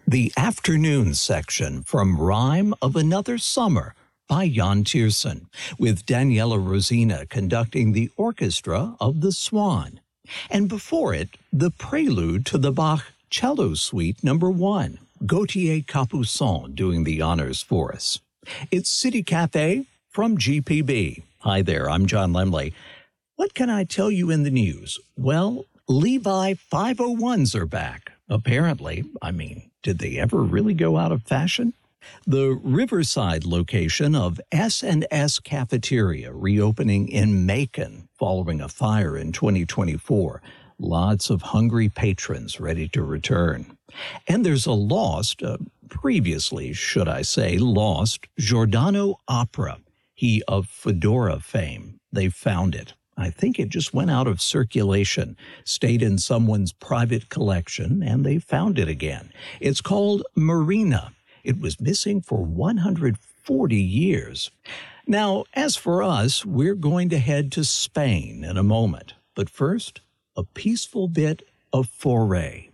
The afternoon section from Rhyme of Another Summer by Jan Tiersen, with Daniela Rosina conducting the orchestra of the Swan. And before it, the prelude to the Bach Cello Suite No. 1, Gauthier Capuçon doing the honors for us. It's City Cafe from GPB. Hi there, I'm John Lemley. What can I tell you in the news? Well, Levi 501s are back. Apparently, did they ever really go out of fashion? The Riverside location of S&S Cafeteria reopening in Macon following a fire in 2024. Lots of hungry patrons ready to return. And there's a previously lost, Giordano opera. He of Fedora fame. They found it. I think it just went out of circulation, stayed in someone's private collection, and they found it again. It's called Marina. It was missing for 140 years. Now, as for us, we're going to head to Spain in a moment. But first, a peaceful bit of Foray.